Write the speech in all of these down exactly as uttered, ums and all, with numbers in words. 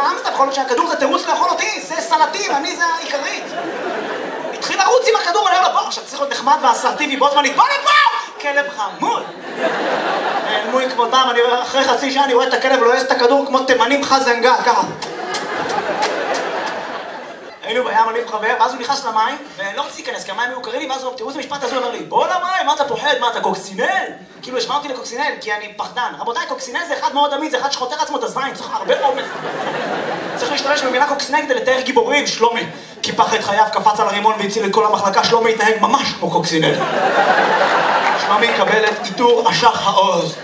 אמסטר, יכול להיות שהכדור זה תירוץ לאכול אותי, זה סלטים, אני זה העיקרית. התחיל לרוץ עם הכדור, אני אומר לו, בוא, עכשיו צריך להיות נחמד ואסרטיבי, בו זמנית, בוא לפה! כלב חמוד. נעלמו עם כבודם, אני רואה, אחרי חצי שעה אני רואה את הכלב לועס את הכדור כמו תימנים חזנגה, ככה. היינו בים, אני וחבר, ואז הוא נכנס למים, ואני לא רציתי להיכנס, כי המים היו קרים לי, ואז הוא, תראו איזה משפט הזה, הוא אומר לי, בוא למים, מה אתה פוחד, מה אתה קוקסינל? כאילו השמע אותי לקוקסינל, כי אני פחדן. רבותיי, קוקסינל זה אחד מאוד עמיד, זה אחד שחותר עצמו את הזין, צריך הרבה אומץ. צריך להשתמש במילה קוקסינל כדי לתאר גיבורים, שלומי. קיפח את חייו, קפץ על הרימון והציל את כל המחלקה, שלומי התנהג ממש כמו קוקסינל. שלומי יקבל את עיטור אשח העוז.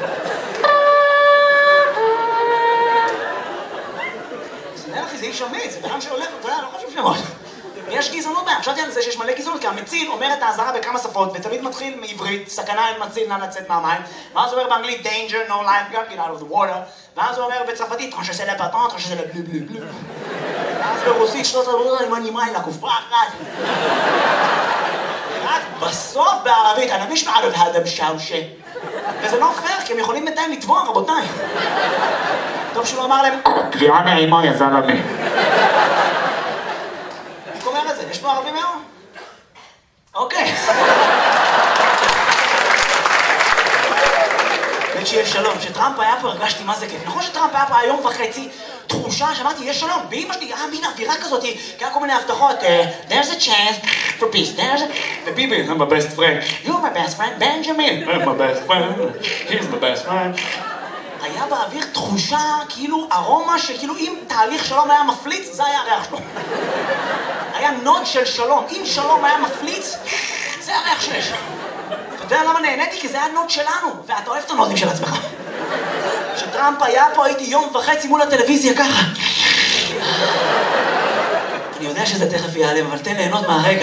קוקסינל אחי, זה איש עמיד, זה בן שהולך, אתה יודע, לא חשוב שמות. יש גזענות בהם, חשבתי על זה שיש מלא גזענות, כי המציל אומר את האזהרה בכמה שפות, ותמיד מתחיל מעברית, סכנה אין מציל, נא לצאת מהמים, ואז הוא אומר באנגלית, danger, no life, get out of the water, ואז הוא אומר בצרפתית, טרנש עושה לפטון, טרנש עושה לבלו בלו בלו. ואז ברוסית, שנות הדברות, אני מנימה אלה, כופרה אחת. רק בסוף בערבית, אני מיש מערב האדם שאושה. וזה לא פייר, כי הם יכולים בינתיים לתבוע, רבותיי. טוב שהוא לא אמר להם, קריאה נעימה, יא זלמה. יש פה ערבים היום? אוקיי. באמת שיש שלום. כשטראמפ היה פה הרגשתי מה זה כיף. נכון שטראמפ היה פה היום וחצי תחושה שאמרתי יש שלום. באמא שלי היה מין אווירה כזאת, כי היה כל מיני הבטחות. There's a chance for peace. There's a... וביבי, I'm my best friend. You're my best friend, Benjamin. I'm my best friend. He's my best friend. היה באוויר תחושה, כאילו ארומה שכאילו אם תהליך שלום היה מפליץ, זה היה הריח שלו. היה נוד של שלום. אם שלום היה מפליץ, זה הריח שיש. אתה יודע למה נהניתי? כי זה היה נוד שלנו, ואתה אוהב את הנודים של עצמך. כשטראמפ היה פה הייתי יום וחצי מול הטלוויזיה ככה. אני יודע שזה תכף ייעלם, אבל תן ליהנות מהרגע.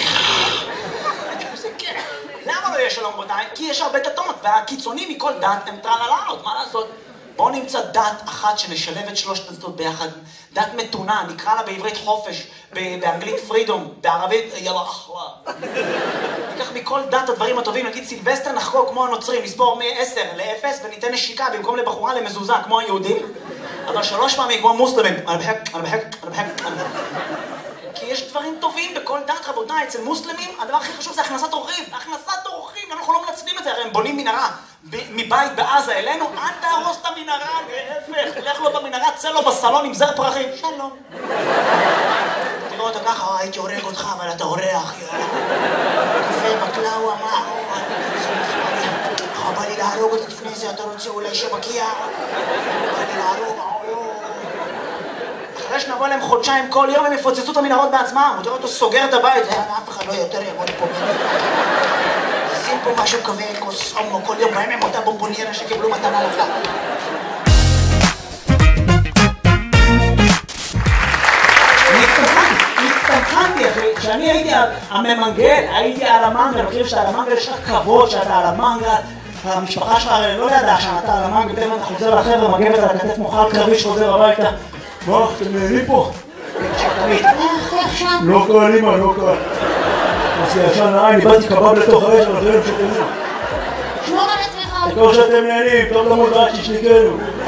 למה לא יש שלום בוודאי? כי יש הרבה דתות, והקיצונים מכל דת הם טרללות, מה לעשות? בואו נמצא דת אחת שנשלב את שלושת הדתות ביחד. דת מתונה, נקרא לה בעברית חופש, באנגלית פרידום, בערבית יאללה אחווה. ניקח מכל דת הדברים הטובים, נגיד סילבסטר נחגוג כמו הנוצרים, נספור מ-עשר ל-אפס וניתן נשיקה במקום לבחורה למזוזה כמו היהודים, אבל שלוש פעמים כמו מוסלמים. אני בחק, אני בחק, אני בחק, אני בחק. כי יש דברים טובים בכל דת, רבותיי. אצל מוסלמים הדבר הכי חשוב זה הכנסת אורחים. הכנסת אורחים, אנחנו לא מנצלים את זה, הרי הם בונים מנהרה מבית בעזה אלינו, אל תהרוס את המנהרה, להפך, לך לו במנהרה, צא לו בסלון עם זר פרחים, שלום. תראו אותו ככה, הייתי הורג אותך, אבל אתה אורח, קפה בקלאווה, מה? בא לי להרוג אותך לפני זה, אתה רוצה אולי שבקיע? בא לי להרוג, אחרי שנבוא להם חודשיים כל יום הם יפוצצו את המנהרות בעצמם. הוא תראה אותו סוגר את הבית, אף אחד לא יותר יבוא לפה. שים פה משהו כזה, כוס אומו כל יום, בהם עם אותה בומבוניירה שקיבלו מתנה לחג. אני הצטרחנתי, הצטרחנתי אחי. כשאני הייתי הממנגל, הייתי על המנגל, מכיר שאתה על המנגל, יש לך כבוד שאתה על המנגל. המשפחה שלך לא ידעה שאתה על המנגל, פתאום אתה חוזר לחבר'ה, מגבת על הכתף מוחל קרבי שחוזר הביתה. מה, אתם נהנים פה? לא קל, אמא, לא קל. אז זה ישן נראה, אני באתי קבב לתוך האש, אבל זה לא שתנו. שמור על עצמך. תקור שאתם נהנים, טוב למות רק ששניקנו.